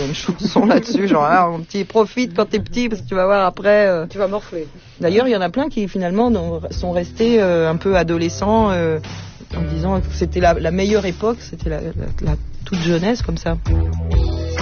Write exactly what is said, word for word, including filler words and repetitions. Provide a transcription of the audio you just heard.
une chanson là-dessus, genre ah, mon petit, profite quand t'es petit parce que tu vas voir après. Euh... Tu vas morfler. D'ailleurs, il y en a plein qui finalement sont restés euh, un peu adolescents euh, en disant que c'était la, la meilleure époque, c'était la, la, la toute jeunesse comme ça.